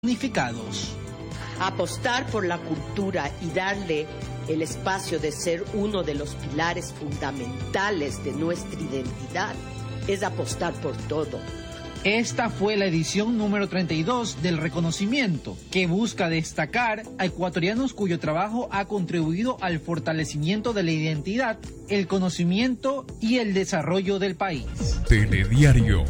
unificados. Apostar por la cultura y darle el espacio de ser uno de los pilares fundamentales de nuestra identidad es apostar por todo. Esta fue la edición número 32 del reconocimiento, que busca destacar a ecuatorianos cuyo trabajo ha contribuido al fortalecimiento de la identidad, el conocimiento y el desarrollo del país. Telediario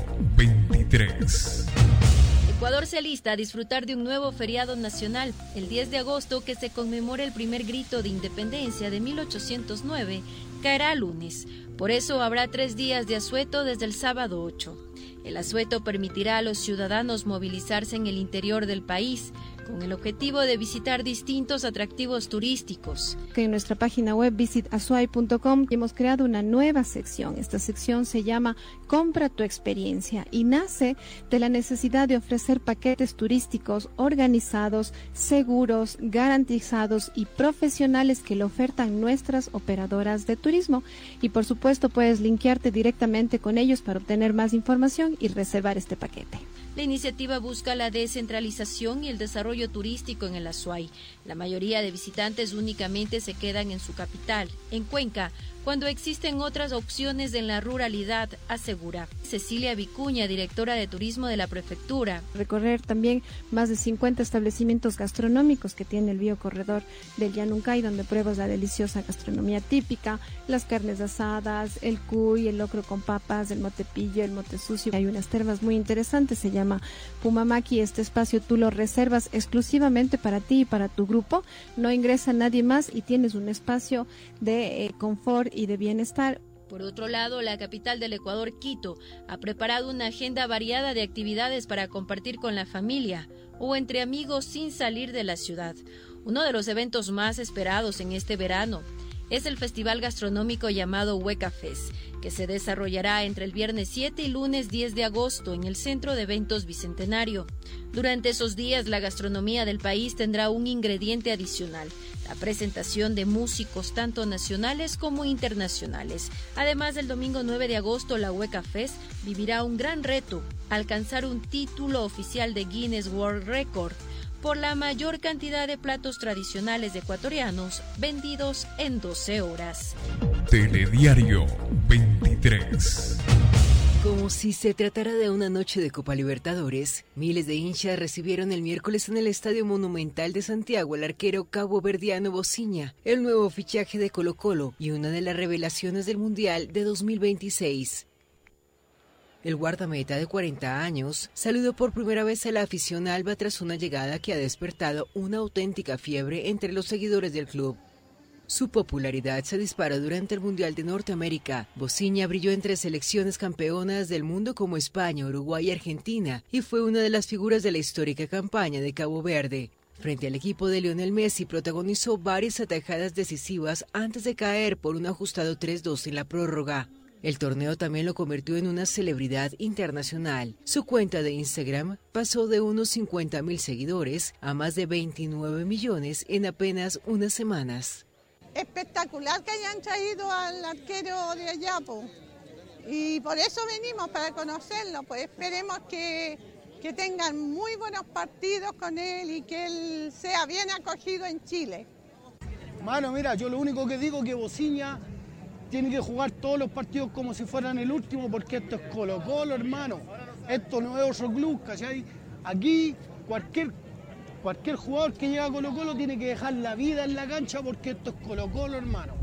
23. Ecuador se alista a disfrutar de un nuevo feriado nacional, el 10 de agosto, que se conmemora el primer grito de independencia de 1809, caerá lunes. Por eso habrá 3 días de asueto desde el sábado 8. El asueto permitirá a los ciudadanos movilizarse en el interior del país, con el objetivo de visitar distintos atractivos turísticos. En nuestra página web visitazuay.com hemos creado una nueva sección. Esta sección se llama Compra tu experiencia y nace de la necesidad de ofrecer paquetes turísticos organizados, seguros, garantizados y profesionales que le ofertan nuestras operadoras de turismo. Y por supuesto puedes linkearte directamente con ellos para obtener más información y reservar este paquete. La iniciativa busca la descentralización y el desarrollo turístico en el Azuay. La mayoría de visitantes únicamente se quedan en su capital, en Cuenca, cuando existen otras opciones en la ruralidad, asegura Cecilia Vicuña, directora de turismo de la prefectura. Recorrer también más de 50 establecimientos gastronómicos que tiene el biocorredor del Llanuncay, donde pruebas la deliciosa gastronomía típica, las carnes asadas, el cuy, el locro con papas, el motepillo, el mote sucio. Hay unas termas muy interesantes, se llama Pumamaki. Este espacio tú lo reservas exclusivamente para ti y para tu grupo, no ingresa nadie más y tienes un espacio de confort y de bienestar. Por otro lado, la capital del Ecuador, Quito, ha preparado una agenda variada de actividades para compartir con la familia o entre amigos sin salir de la ciudad. Uno de los eventos más esperados en este verano es el festival gastronómico llamado Hueca Fest, que se desarrollará entre el viernes 7 y lunes 10 de agosto en el Centro de Eventos Bicentenario. Durante esos días, la gastronomía del país tendrá un ingrediente adicional: la presentación de músicos tanto nacionales como internacionales. Además, el domingo 9 de agosto, la Hueca Fest vivirá un gran reto: alcanzar un título oficial de Guinness World Record por la mayor cantidad de platos tradicionales ecuatorianos vendidos en 12 horas. Telediario 23. Como si se tratara de una noche de Copa Libertadores, miles de hinchas recibieron el miércoles en el Estadio Monumental de Santiago al arquero caboverdiano Bociña, el nuevo fichaje de Colo-Colo y una de las revelaciones del Mundial de 2026. El guardameta de 40 años saludó por primera vez a la afición alba tras una llegada que ha despertado una auténtica fiebre entre los seguidores del club. Su popularidad se disparó durante el Mundial de Norteamérica. Bociña brilló entre selecciones campeonas del mundo como España, Uruguay y Argentina y fue una de las figuras de la histórica campaña de Cabo Verde. Frente al equipo de Lionel Messi protagonizó varias atajadas decisivas antes de caer por un ajustado 3-2 en la prórroga. El torneo también lo convirtió en una celebridad internacional. Su cuenta de Instagram pasó de unos 50,000 seguidores a más de 29 millones en apenas unas semanas. Espectacular que hayan traído al arquero de allá, po. Y por eso venimos, para conocerlo, pues esperemos que tengan muy buenos partidos con él y que él sea bien acogido en Chile. Mano, mira, yo lo único que digo es que Bociña tiene que jugar todos los partidos como si fueran el último, porque esto es Colo-Colo, hermano. Esto no es otro club, ¿cachai? Aquí cualquier jugador que llega a Colo-Colo tiene que dejar la vida en la cancha, porque esto es Colo-Colo, hermano.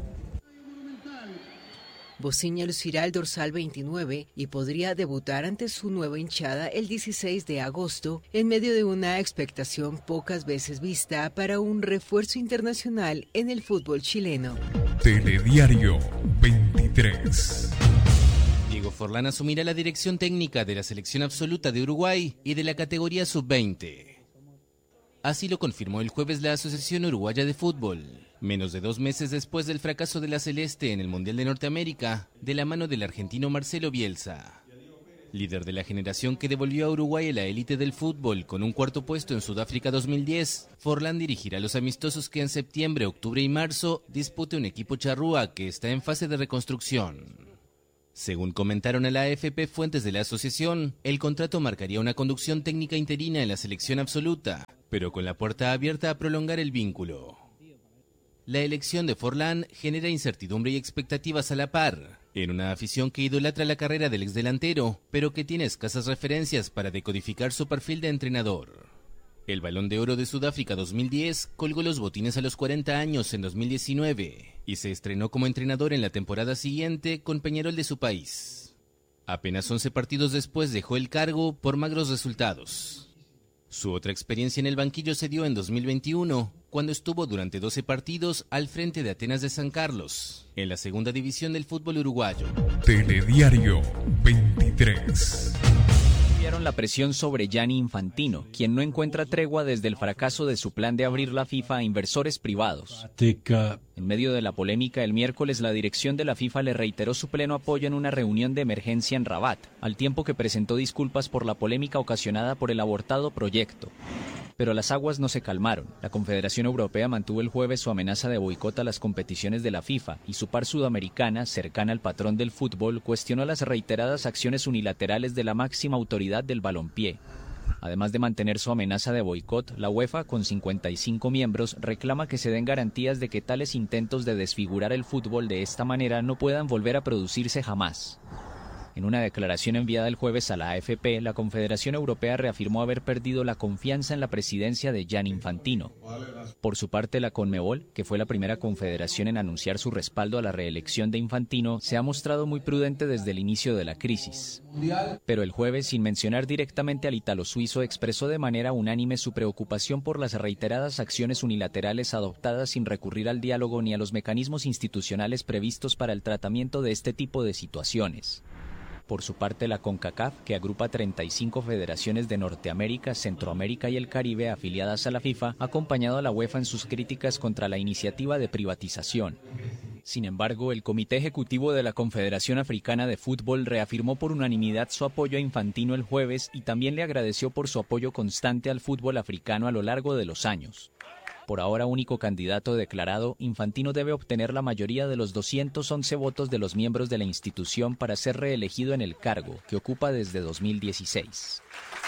Bociña lucirá el dorsal 29 y podría debutar ante su nueva hinchada el 16 de agosto en medio de una expectación pocas veces vista para un refuerzo internacional en el fútbol chileno. Telediario 23. Diego Forlán asumirá la dirección técnica de la selección absoluta de Uruguay y de la categoría sub-20. Así lo confirmó el jueves la Asociación Uruguaya de Fútbol, menos de 2 meses después del fracaso de la Celeste en el Mundial de Norteamérica, de la mano del argentino Marcelo Bielsa. Líder de la generación que devolvió a Uruguay a la élite del fútbol con un 4º puesto en Sudáfrica 2010, Forlán dirigirá los amistosos que en septiembre, octubre y marzo dispute un equipo charrúa que está en fase de reconstrucción. Según comentaron a la AFP fuentes de la asociación, el contrato marcaría una conducción técnica interina en la selección absoluta, pero con la puerta abierta a prolongar el vínculo. La elección de Forlán genera incertidumbre y expectativas a la par, en una afición que idolatra la carrera del exdelantero, pero que tiene escasas referencias para decodificar su perfil de entrenador. El Balón de Oro de Sudáfrica 2010 colgó los botines a los 40 años en 2019 y se estrenó como entrenador en la temporada siguiente con Peñarol de su país. Apenas 11 partidos después dejó el cargo por magros resultados. Su otra experiencia en el banquillo se dio en 2021, cuando estuvo durante 12 partidos al frente de Atenas de San Carlos, en la segunda división del fútbol uruguayo. Telediario 23. La presión sobre Gianni Infantino, quien no encuentra tregua desde el fracaso de su plan de abrir la FIFA a inversores privados. En medio de la polémica, el miércoles la dirección de la FIFA le reiteró su pleno apoyo en una reunión de emergencia en Rabat, al tiempo que presentó disculpas por la polémica ocasionada por el abortado proyecto. Pero las aguas no se calmaron. La Confederación Europea mantuvo el jueves su amenaza de boicot a las competiciones de la FIFA y su par sudamericana, cercana al patrón del fútbol, cuestionó las reiteradas acciones unilaterales de la máxima autoridad del balompié. Además de mantener su amenaza de boicot, la UEFA, con 55 miembros, reclama que se den garantías de que tales intentos de desfigurar el fútbol de esta manera no puedan volver a producirse jamás. En una declaración enviada el jueves a la AFP, la Confederación Europea reafirmó haber perdido la confianza en la presidencia de Gianni Infantino. Por su parte, la Conmebol, que fue la primera confederación en anunciar su respaldo a la reelección de Infantino, se ha mostrado muy prudente desde el inicio de la crisis. Pero el jueves, sin mencionar directamente al ítalo-suizo, expresó de manera unánime su preocupación por las reiteradas acciones unilaterales adoptadas sin recurrir al diálogo ni a los mecanismos institucionales previstos para el tratamiento de este tipo de situaciones. Por su parte, la CONCACAF, que agrupa 35 federaciones de Norteamérica, Centroamérica y el Caribe afiliadas a la FIFA, ha acompañado a la UEFA en sus críticas contra la iniciativa de privatización. Sin embargo, el Comité Ejecutivo de la Confederación Africana de Fútbol reafirmó por unanimidad su apoyo a Infantino el jueves y también le agradeció por su apoyo constante al fútbol africano a lo largo de los años. Por ahora único candidato declarado, Infantino debe obtener la mayoría de los 211 votos de los miembros de la institución para ser reelegido en el cargo, que ocupa desde 2016.